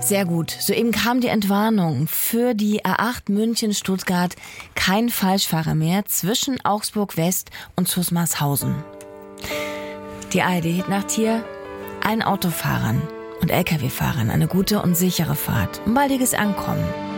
Sehr gut. Soeben kam die Entwarnung für die A8 München-Stuttgart. Kein Falschfahrer mehr zwischen Augsburg West und Zusmarshausen. Die ARD-Hitnacht hier. Allen Autofahrern und Lkw-Fahrern eine gute und sichere Fahrt und baldiges Ankommen.